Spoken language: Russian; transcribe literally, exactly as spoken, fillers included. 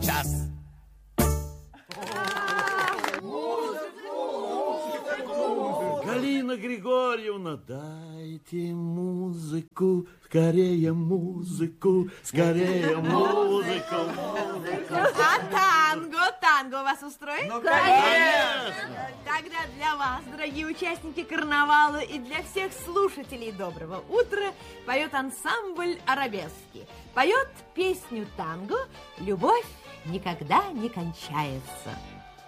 час. Галина Григорьевна, дайте музыку, скорее музыку, скорее музыку. А танго, танго вас устроит? Ну, конечно! Тогда для вас, дорогие участники карнавала, и для всех слушателей доброго утра поет ансамбль «Арабески». Поет песню танго «Любовь никогда не кончается».